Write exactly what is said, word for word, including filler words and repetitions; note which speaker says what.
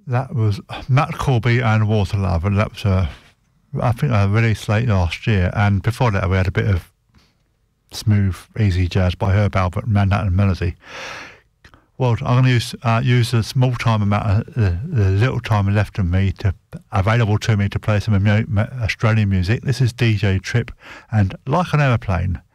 Speaker 1: That was Matt Corby and Water Love, and that was a, I think a release late last year. And before that, we had a bit of smooth, easy jazz by Herb Alpert and Manhattan Melody. Well, I'm going to use uh, use the small time amount, of, the, the little time left of me to available to me to play some Australian music. This is D J Trip and Like an Aeroplane.